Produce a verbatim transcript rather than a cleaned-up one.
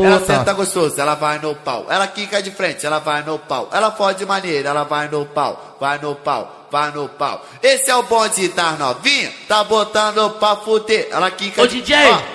Ela senta gostoso, ela vai no pau. Ela quica de frente, ela vai no pau. Ela fode de maneira, ela vai no pau. Vai no pau, vai no pau. Esse é o bonde das novinha, tá botando pra fuder. Ela quica Ô, de... D J, Ó.